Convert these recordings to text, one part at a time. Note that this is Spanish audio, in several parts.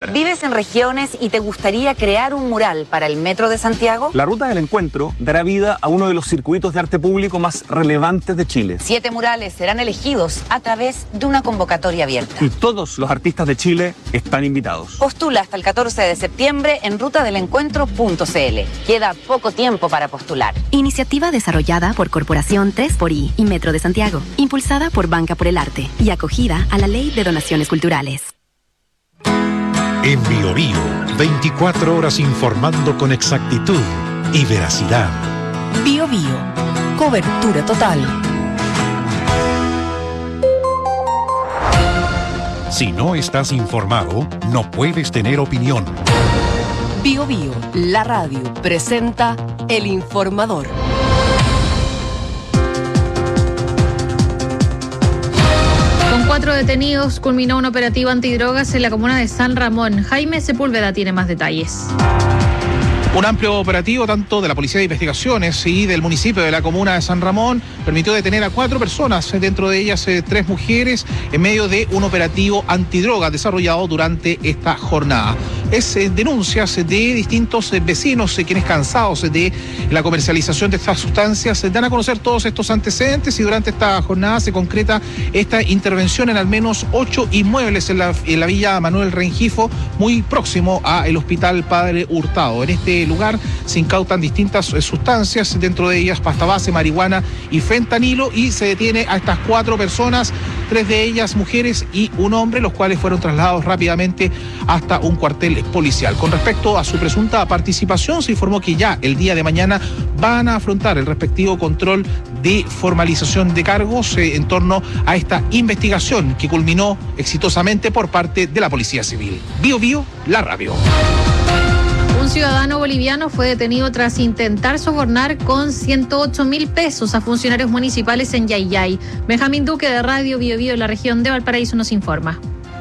¿Vives en regiones y te gustaría crear un mural para el Metro de Santiago? La Ruta del Encuentro dará vida a uno de los circuitos de arte público más relevantes de Chile. 7 murales serán elegidos a través de una convocatoria abierta. Y todos los artistas de Chile están invitados. Postula hasta el 14 de septiembre en rutadelencuentro.cl. Queda poco tiempo para postular. Iniciativa desarrollada por Corporación 3xI y Metro de Santiago. Impulsada por Banca por el Arte y acogida a la Ley de Donaciones Culturales. En Bio Bio, 24 horas informando con exactitud y veracidad. Bio Bio, cobertura total. Si no estás informado, no puedes tener opinión. Bio Bio, la radio, presenta El Informador. Con 4 detenidos culminó un operativo antidrogas en la comuna de San Ramón. Jaime Sepúlveda tiene más detalles. Un amplio operativo tanto de la Policía de Investigaciones y del municipio de la comuna de San Ramón permitió detener a 4 personas, dentro de ellas 3 mujeres, en medio de un operativo antidroga desarrollado durante esta jornada. Es denuncias de distintos vecinos, quienes cansados de la comercialización de estas sustancias dan a conocer todos estos antecedentes, y durante esta jornada se concreta esta intervención en al menos 8 inmuebles en la Villa Manuel Rengifo, muy próximo al Hospital Padre Hurtado. En este lugar se incautan distintas sustancias, dentro de ellas pasta base, marihuana y fentanilo, y se detiene a estas 4 personas, 3 de ellas mujeres y un hombre, los cuales fueron trasladados rápidamente hasta un cuartel policial. Con respecto a su presunta participación, se informó que ya el día de mañana van a afrontar el respectivo control de formalización de cargos en torno a esta investigación que culminó exitosamente por parte de la Policía Civil. Bio Bio, la radio. Un ciudadano boliviano fue detenido tras intentar sobornar con 108.000 pesos a funcionarios municipales en Yayay. Benjamín Duque, de Radio Bio Bio, en la región de Valparaíso, nos informa.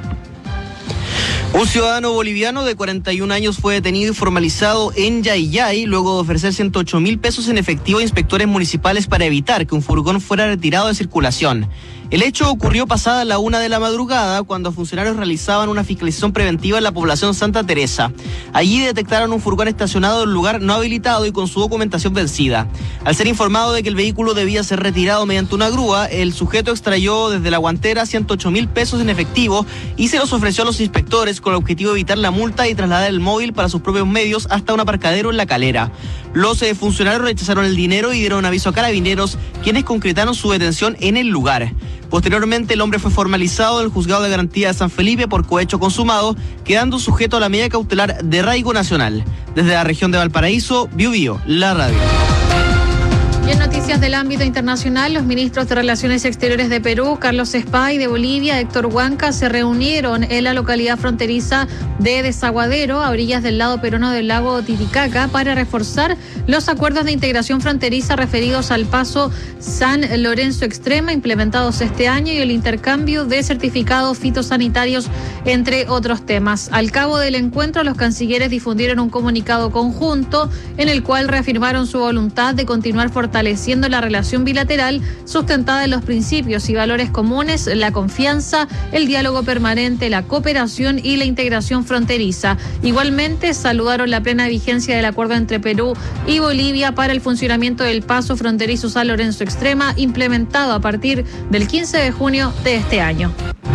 Un ciudadano boliviano de 41 años fue detenido y formalizado en Yayay luego de ofrecer 108.000 pesos en efectivo a inspectores municipales para evitar que un furgón fuera retirado de circulación. El hecho ocurrió pasada la 1 de la madrugada, cuando funcionarios realizaban una fiscalización preventiva en la población Santa Teresa. Allí detectaron un furgón estacionado en un lugar no habilitado y con su documentación vencida. Al ser informado de que el vehículo debía ser retirado mediante una grúa, el sujeto extrayó desde la guantera 108.000 pesos en efectivo y se los ofreció a los inspectores con el objetivo de evitar la multa y trasladar el móvil para sus propios medios hasta un aparcadero en La Calera. Los funcionarios rechazaron el dinero y dieron aviso a carabineros, quienes concretaron su detención en el lugar. Posteriormente, el hombre fue formalizado en el Juzgado de Garantía de San Felipe por cohecho consumado, quedando sujeto a la medida cautelar de arraigo nacional. Desde la región de Valparaíso, Bio Bio, la radio. Y en noticias del ámbito internacional, los ministros de Relaciones Exteriores de Perú, Carlos Spa, y de Bolivia, Héctor Huanca, se reunieron en la localidad fronteriza de Desaguadero, a orillas del lado peruano del lago Titicaca, para reforzar los acuerdos de integración fronteriza referidos al paso San Lorenzo Extrema, implementados este año, y el intercambio de certificados fitosanitarios, entre otros temas. Al cabo del encuentro, los cancilleres difundieron un comunicado conjunto en el cual reafirmaron su voluntad de continuar fortaleciendo la relación bilateral sustentada en los principios y valores comunes, la confianza, el diálogo permanente, la cooperación y la integración fronteriza. Igualmente, saludaron la plena vigencia del acuerdo entre Perú y Bolivia para el funcionamiento del paso fronterizo San Lorenzo Extrema, implementado a partir del 15 de junio de este año.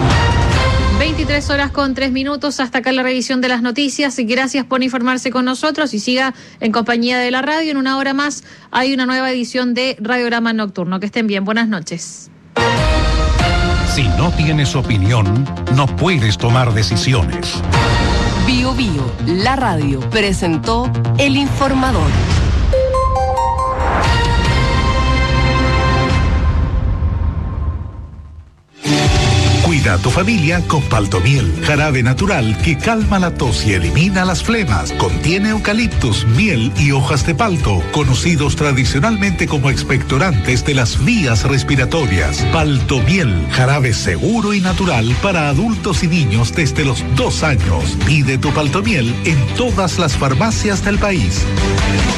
23 horas con 3 minutos, hasta acá la revisión de las noticias. Gracias por informarse con nosotros y siga en compañía de la radio. En una hora más hay una nueva edición de Radiograma Nocturno. Que estén bien, buenas noches. Si no tienes opinión, no puedes tomar decisiones. Bio Bio, la radio, presentó El Informador. Cuida a tu familia con Paltomiel, jarabe natural que calma la tos y elimina las flemas. Contiene eucaliptus, miel y hojas de palto, conocidos tradicionalmente como expectorantes de las vías respiratorias. Paltomiel, jarabe seguro y natural para adultos y niños desde los 2 años. Pide tu Paltomiel en todas las farmacias del país.